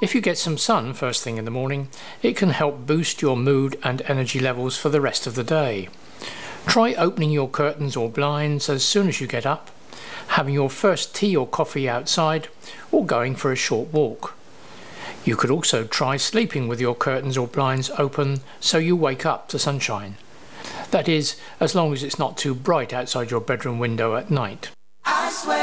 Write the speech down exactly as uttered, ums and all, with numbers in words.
If you get some sun first thing in the morning, it can help boost your mood and energy levels for the rest of the day. Try opening your curtains or blinds as soon as you get up, having your first tea or coffee outside, or going for a short walk. You could also try sleeping with your curtains or blinds open so you wake up to sunshine. That is, as long as it's not too bright outside your bedroom window at night. I swear